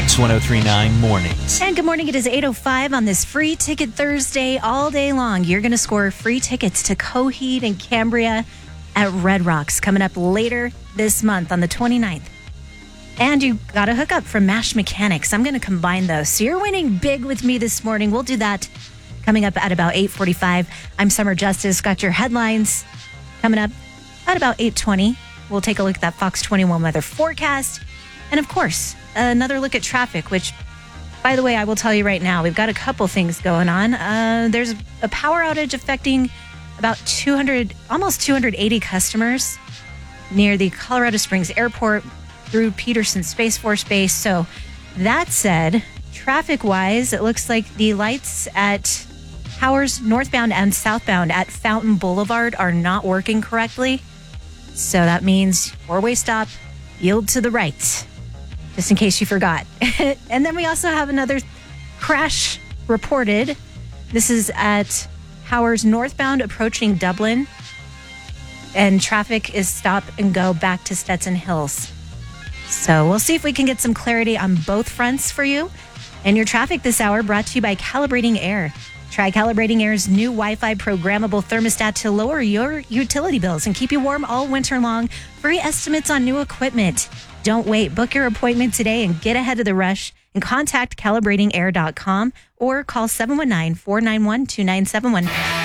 X1039 Mornings. And good morning. It is 8:05 on this Free Ticket Thursday. All day long, you're going to score free tickets to Coheed and Cambria at Red Rocks coming up later this month on the 29th. And you got a hookup from MASH Mechanics. I'm going to combine those. So you're winning big with me this morning. We'll do that coming up at about 8:45. I'm Summer Justice. Got your headlines coming up at about 8:20. We'll take a look at that Fox 21 weather forecast. And of course, another look at traffic, which, by the way, I will tell you right now, we've got a couple things going on. There's a power outage affecting about 200, almost 280 customers near the Colorado Springs Airport through Peterson Space Force Base. So that said, traffic-wise, it looks like the lights at Powers northbound and southbound at Fountain Boulevard are not working correctly. So that means four-way stop, yield to the right, just in case you forgot. And then we also have another crash reported. This is at Powers northbound approaching Dublin. And traffic is stop and go back to Stetson Hills. So we'll see if we can get some clarity on both fronts for you. And your traffic this hour brought to you by Calibrating Air. Try Calibrating Air's new Wi-Fi programmable thermostat to lower your utility bills and keep you warm all winter long. Free estimates on new equipment. Don't wait. Book your appointment today and get ahead of the rush. And contact calibratingair.com or call 719-491-2971.